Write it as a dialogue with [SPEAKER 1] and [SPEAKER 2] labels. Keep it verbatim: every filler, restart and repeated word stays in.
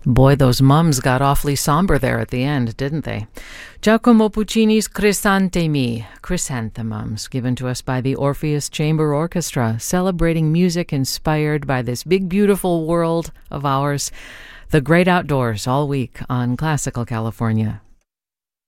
[SPEAKER 1] Boy, those mums got awfully somber there at the end, didn't they? Giacomo Puccini's Crisantemi, Chrysanthemums, given to us by the Orpheus Chamber Orchestra, celebrating music inspired by this big, beautiful world of ours, the great outdoors, all week on Classical California.